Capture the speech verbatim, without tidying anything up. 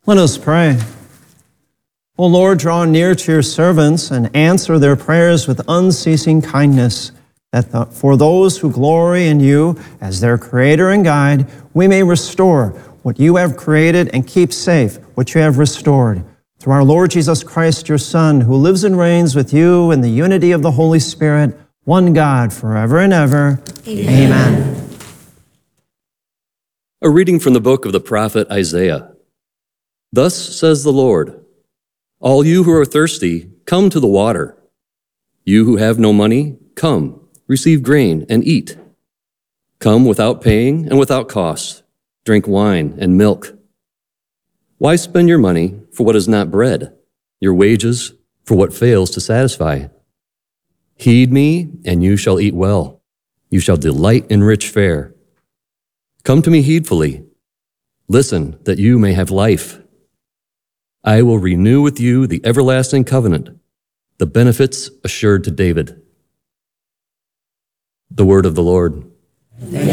Let us pray. O Lord, draw near to your servants and answer their prayers with unceasing kindness, that the, for those who glory in you as their creator and guide, we may restore what you have created and keep safe what you have restored. Through our Lord Jesus Christ, your Son, who lives and reigns with you in the unity of the Holy Spirit, one God, forever and ever. Amen. Amen. A reading from the book of the prophet Isaiah. Thus says the Lord, all you who are thirsty, come to the water. You who have no money, come, receive grain and eat. Come without paying and without cost, drink wine and milk. Why spend your money for what is not bread, your wages for what fails to satisfy? Heed me, and you shall eat well. You shall delight in rich fare. Come to me heedfully. Listen, that you may have life. I will renew with you the everlasting covenant, the benefits assured to David. The word of the Lord.